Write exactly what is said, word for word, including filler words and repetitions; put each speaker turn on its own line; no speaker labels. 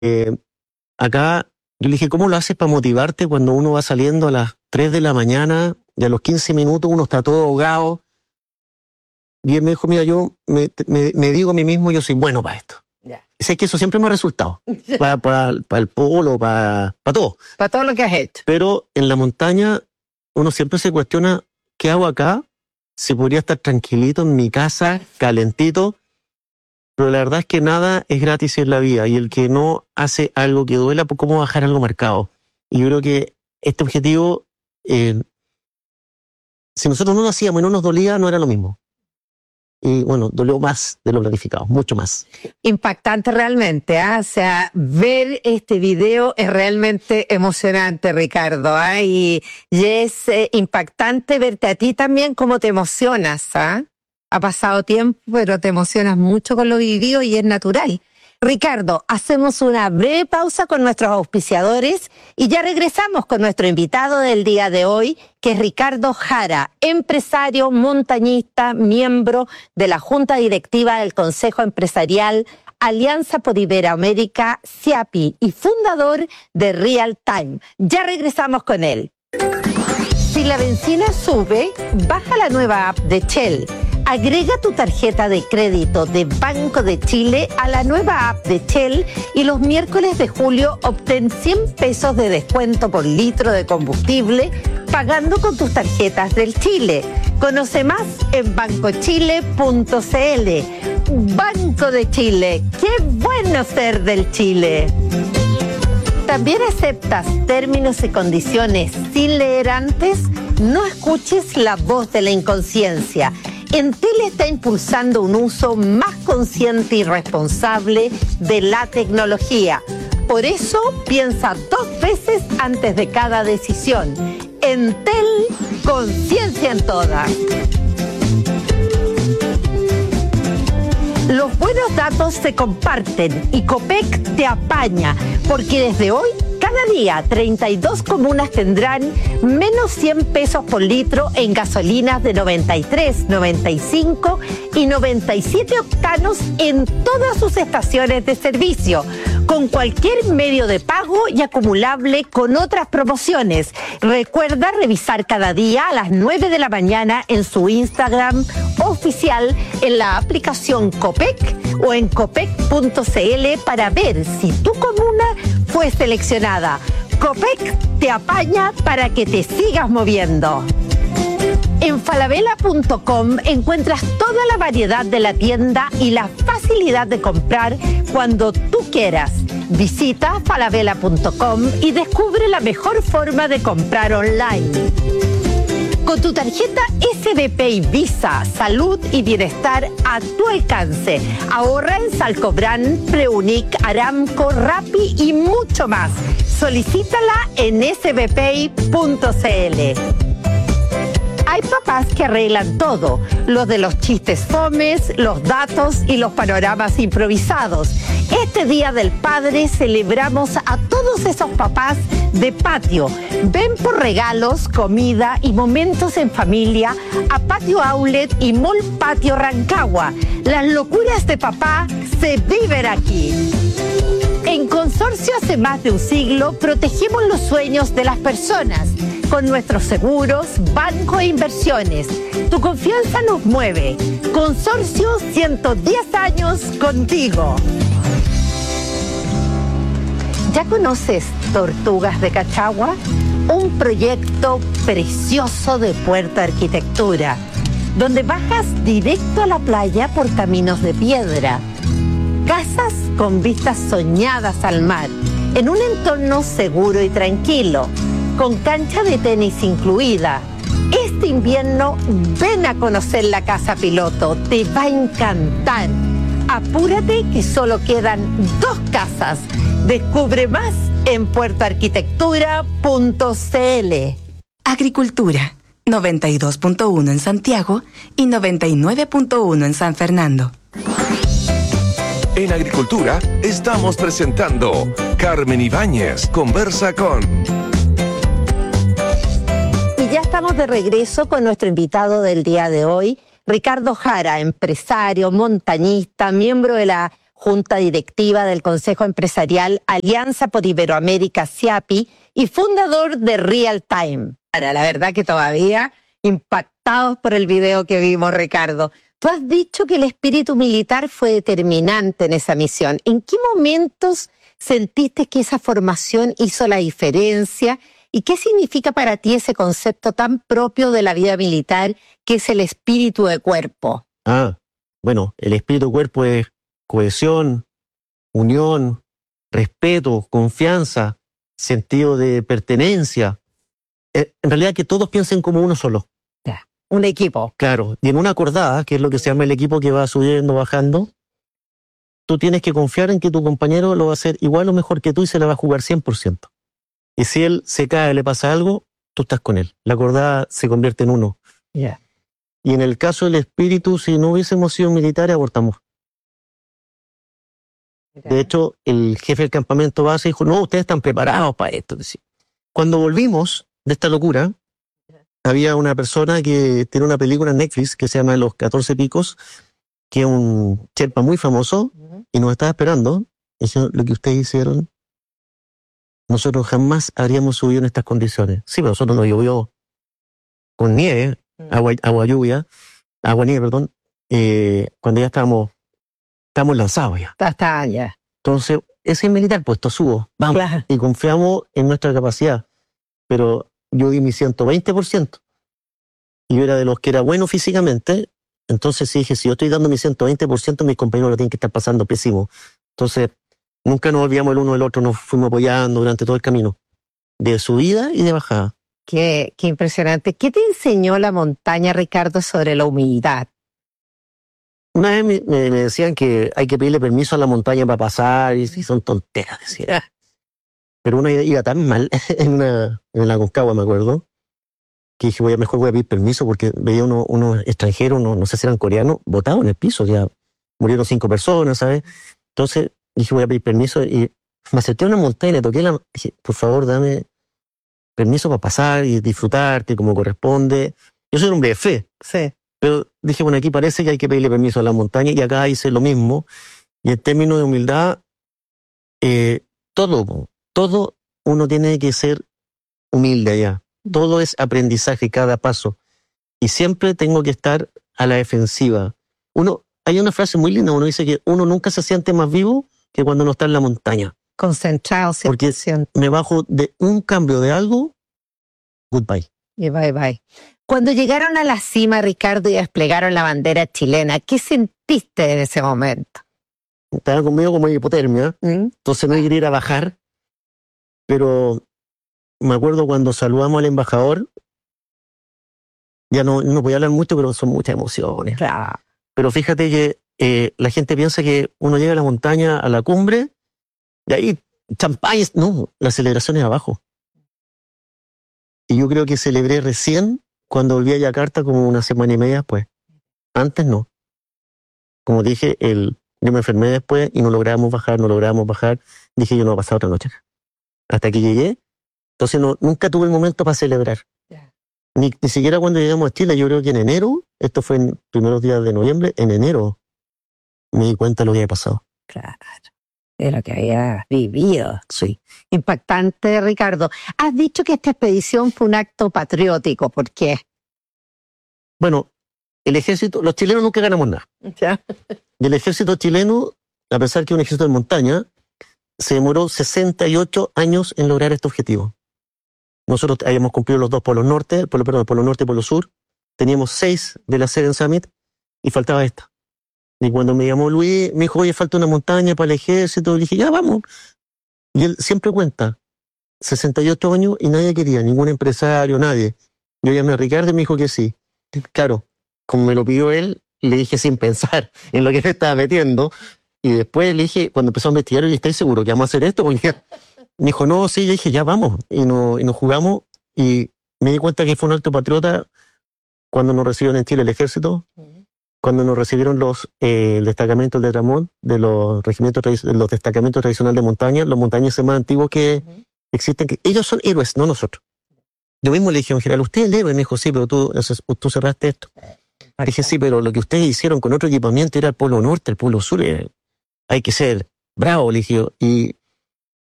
Eh, acá yo le dije, ¿cómo lo haces para motivarte cuando uno va saliendo a las tres de la mañana y a los quince minutos uno está todo ahogado? Y él me dijo, mira, yo me, me, me digo a mí mismo, yo soy bueno para esto.
Yeah.
Sé que eso siempre me ha resultado. Para pa, pa el polo, para pa todo.
Para todo lo que has hecho.
Pero en la montaña uno siempre se cuestiona, ¿qué hago acá? Si podría estar tranquilito en mi casa, calentito. Pero la verdad es que nada es gratis en la vida. Y el que no hace algo que duela, pues ¿cómo bajar algo marcado? Y yo creo que este objetivo, eh, si nosotros no lo hacíamos y no nos dolía, no era lo mismo. Y bueno, dolió más de lo planificado, mucho más.
Impactante realmente, ¿eh? O sea, ver este video es realmente emocionante, Ricardo, ¿eh? Y, y es eh, impactante verte a ti también cómo te emocionas, ¿eh? Ha pasado tiempo, pero te emocionas mucho con lo vivido y es natural. Ricardo, hacemos una breve pausa con nuestros auspiciadores y ya regresamos con nuestro invitado del día de hoy, que es Ricardo Jara, empresario, montañista, miembro de la Junta Directiva del Consejo Empresarial Alianza por Iberoamérica, CIAPI, y fundador de Real Time. Ya regresamos con él. Si la benzina sube, baja la nueva app de Shell. Agrega tu tarjeta de crédito de Banco de Chile a la nueva app de Shell y los miércoles de julio obtén cien pesos de descuento por litro de combustible pagando con tus tarjetas del Chile. Conoce más en banco chile punto c l. Banco de Chile, qué bueno ser del Chile. ¿También aceptas términos y condiciones sin leer antes? No escuches la voz de la inconsciencia. Entel está impulsando un uso más consciente y responsable de la tecnología. Por eso, piensa dos veces antes de cada decisión. Entel, conciencia en todas. Los buenos datos se comparten y Copec te apaña, porque desde hoy, cada día, treinta y dos comunas tendrán menos cien pesos por litro en gasolinas de noventa y tres, noventa y cinco y noventa y siete octanos en todas sus estaciones de servicio, con cualquier medio de pago y acumulable con otras promociones. Recuerda revisar cada día a las nueve de la mañana en su Instagram oficial, en la aplicación Copec o en copec punto c l para ver si tu comuna fue seleccionada. Copec te apaña para que te sigas moviendo. En falabella punto com encuentras toda la variedad de la tienda y la facilidad de comprar cuando tú quieras. Visita falabella punto com y descubre la mejor forma de comprar online. Con tu tarjeta S B P y Visa, salud y bienestar a tu alcance. Ahorra en Salcobrán, Preunic, Aramco, Rappi y mucho más. Solicítala en s b p i punto c l. Hay papás que arreglan todo, los de los chistes fomes, los datos y los panoramas improvisados. Este Día del Padre celebramos a todos esos papás de patio. Ven por regalos, comida y momentos en familia a Patio Outlet y Mall Patio Rancagua. Las locuras de papá se viven aquí. En Consorcio hace más de un siglo protegemos los sueños de las personas con nuestros seguros, banco e inversiones. Tu confianza nos mueve. Consorcio, ciento diez años contigo. ¿Ya conoces Tortugas de Cachagua? Un proyecto precioso de Puerto Arquitectura, donde bajas directo a la playa por caminos de piedra. Casas con vistas soñadas al mar, en un entorno seguro y tranquilo, con cancha de tenis incluida. Este invierno ven a conocer la casa piloto, te va a encantar. Apúrate que solo quedan dos casas. Descubre más en puerto arquitectura punto c l.
Agricultura, noventa y dos punto uno en Santiago y noventa y nueve punto uno en San Fernando.
En Agricultura estamos presentando Carmen Ibáñez conversa con...
Y ya estamos de regreso con nuestro invitado del día de hoy, Ricardo Jara, empresario, montañista, miembro de la junta directiva del Consejo Empresarial Alianza por Iberoamérica, SIAPI, y fundador de Real Time. Ahora, la verdad que todavía impactados por el video que vimos, Ricardo. Tú has dicho que el espíritu militar fue determinante en esa misión. ¿En qué momentos sentiste que esa formación hizo la diferencia? ¿Y qué significa para ti ese concepto tan propio de la vida militar que es el espíritu de cuerpo?
Ah, bueno, el espíritu de cuerpo es cohesión, unión, respeto, confianza, sentido de pertenencia. En realidad que todos piensen como uno solo.
Ya, un equipo.
Claro, y en una acordada, que es lo que se llama el equipo que va subiendo, bajando, tú tienes que confiar en que tu compañero lo va a hacer igual o mejor que tú y se la va a jugar cien por ciento. Y si él se cae, le pasa algo, tú estás con él. La acordada se convierte en uno.
Yeah.
Y en el caso del espíritu, si no hubiésemos sido militares, abortamos. De hecho, el jefe del campamento base dijo, no, ustedes están preparados para esto. Cuando volvimos de esta locura, había una persona que tiene una película en Netflix que se llama Los catorce Picos, que es un Sherpa muy famoso, uh-huh. y nos estaba esperando. Y dijo, lo que ustedes hicieron, nosotros jamás habríamos subido en estas condiciones. Sí, pero nosotros nos llovió con nieve, uh-huh. agua, agua lluvia, agua nieve, perdón, eh, cuando ya estábamos, estábamos lanzados ya.
Está, ya.
Entonces, ese militar, pues, subo, vamos, claro. Y confiamos en nuestra capacidad. Pero yo di mi ciento veinte por ciento. Y yo era de los que era bueno físicamente. Entonces sí dije, si yo estoy dando mi ciento veinte por ciento, mis compañeros lo tienen que estar pasando pésimo. Entonces, nunca nos olvidamos el uno del otro, nos fuimos apoyando durante todo el camino. De subida y de bajada.
Qué, qué impresionante. ¿Qué te enseñó la montaña, Ricardo, sobre la humildad?
Una vez me, me, me decían que hay que pedirle permiso a la montaña para pasar, y, y son tonteras, decía. Pero uno iba tan mal en, una, en la Concagua, me acuerdo, que dije, voy a, mejor voy a pedir permiso porque veía unos uno extranjeros, uno, no sé si eran coreanos, botados en el piso, ya murieron cinco personas, ¿sabes? Entonces dije, voy a pedir permiso y me acerqué a una montaña y le toqué la... Dije, por favor, dame permiso para pasar y disfrutarte como corresponde. Yo soy un hombre de fe,
sí.
Pero dije, bueno, aquí parece que hay que pedirle permiso a la montaña y acá hice lo mismo. Y en términos de humildad, eh, todo... Todo uno tiene que ser humilde allá. Todo es aprendizaje cada paso. Y siempre tengo que estar a la defensiva. Uno, hay una frase muy linda, uno dice que uno nunca se siente más vivo que cuando uno está en la montaña.
Concentrado,
porque me bajo de un cambio de algo, goodbye.
Y bye bye. Cuando llegaron a la cima, Ricardo, y desplegaron la bandera chilena, ¿qué sentiste en ese momento?
Estaba conmigo como hipotermia, ¿Mm? Entonces no quería ir a bajar. Pero me acuerdo cuando saludamos al embajador, ya no, no podía hablar mucho, pero son muchas emociones.
Claro.
Pero fíjate que eh, la gente piensa que uno llega a la montaña, a la cumbre, y ahí champaña. No, la celebración es abajo. Y yo creo que celebré recién cuando volví a Yakarta, como una semana y media después. Antes no. Como dije, el, yo me enfermé después y no logramos bajar, no logramos bajar. Dije, yo no voy a pasar otra noche. Hasta que llegué, entonces no, nunca tuve el momento para celebrar. Yeah. Ni, ni siquiera cuando llegamos a Chile, yo creo que en enero, esto fue en primeros días de noviembre, en enero me di cuenta de lo que había pasado.
Claro, de lo que había vivido.
Sí.
Impactante, Ricardo. Has dicho que esta expedición fue un acto patriótico, ¿por qué?
Bueno, el ejército, los chilenos nunca ganamos nada.
¿Ya?
Y el ejército chileno, a pesar que es un ejército de montaña, se demoró sesenta y ocho años en lograr este objetivo. Nosotros habíamos cumplido los dos polos norte, el polo, perdón, el polo norte y el polo sur. Teníamos seis de la Seven Summit y faltaba esta. Y cuando me llamó Luis, me dijo, oye, falta una montaña para el ejército. Y dije, ya, vamos. Y él siempre cuenta, sesenta y ocho años y nadie quería, ningún empresario, nadie. Yo llamé a Ricardo y me dijo que sí. Claro, como me lo pidió él, le dije sin pensar en lo que me estaba metiendo. Y después le dije, cuando empezó a investigar, ¿y estáis seguro que vamos a hacer esto? Porque me dijo, no, sí, yo dije, ya vamos. Y, no, y nos jugamos y me di cuenta que fue un alto patriota cuando nos recibieron en Chile el ejército, uh-huh. cuando nos recibieron los eh, destacamentos de Ramón, de los regimientos, de los destacamentos tradicionales de montaña, los montañeses más antiguos que uh-huh. existen. Que ellos son héroes, no nosotros. Yo mismo le dije, en general, usted es el héroe. Me dijo, sí, pero tú, tú cerraste esto. Uh-huh. Dije, sí, pero lo que ustedes hicieron con otro equipamiento era el polo norte, el polo sur. Era, hay que ser bravo, Ligio, y